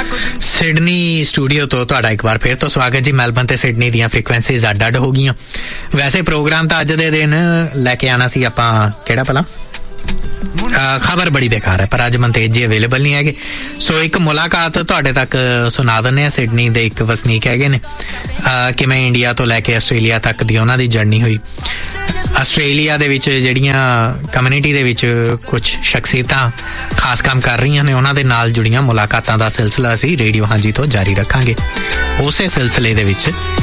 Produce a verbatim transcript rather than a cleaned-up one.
Sydney studio ਤੋਂ ਤੁਹਾਡਾ ਇੱਕ ਵਾਰ ਫਿਰ ਤੋਂ ਸਵਾਗਤ ਜੀ। ਮੈਲਬਨ ਤੇ ਸਿਡਨੀ ਦੀਆਂ ਫ੍ਰੀਕੁਐਂਸੀਜ਼ ਅੱਡ ਅੱਡ ਹੋ ਗਈਆਂ। ਵੈਸੇ ਪ੍ਰੋਗਰਾਮ ਤਾਂ ਅੱਜ ਦੇ ਦਿਨ ਲੈ ਕੇ ਆਉਣਾ ਸੀ ਆਪਾਂ, ਕਿਹੜਾ ਭਲਾ, ਖਬਰ ਬੜੀ ਬੇਕਾਰ ਹੈ, ਪਰ ਅੱਜ ਮਨਤੇਜ ਜੀ ਅਵੇਲੇਬਲ ਨਹੀਂ ਹੈਗੇ। ਸੋ ਇੱਕ ਮੁਲਾਕਾਤ ਤੁਹਾਡੇ ਤੱਕ ਸੁਣਾ ਦਿੰਦੇ ਹਾਂ। ਸਿਡਨੀ ਦੇ ਇੱਕ ਵਸਨੀਕ ਹੈਗੇ ਨੇ, ਕਿਵੇਂ ਇੰਡੀਆ ਤੋਂ ਲੈ ਕੇ ਆਸਟ੍ਰੇਲੀਆ ਤੱਕ ਦੀ ਉਹਨਾਂ ਦੀ ਜਰਨੀ ਹੋਈ। ਆਸਟ੍ਰੇਲੀਆ ਦੇ ਵਿੱਚ ਜਿਹੜੀਆਂ ਕਮਿਊਨਿਟੀ ਦੇ ਵਿੱਚ ਕੁਛ ਸ਼ਖਸੀਅਤਾਂ ਖਾਸ ਕੰਮ ਕਰ ਰਹੀਆਂ ਨੇ, ਉਹਨਾਂ ਦੇ ਨਾਲ ਜੁੜੀਆਂ ਮੁਲਾਕਾਤਾਂ ਦਾ ਸਿਲਸਿਲਾ ਅਸੀਂ ਰੇਡੀਓ ਹਾਂਜੀ ਤੋਂ ਜਾਰੀ ਰੱਖਾਂਗੇ। ਉਸੇ ਸਿਲਸਿਲੇ ਦੇ ਵਿੱਚ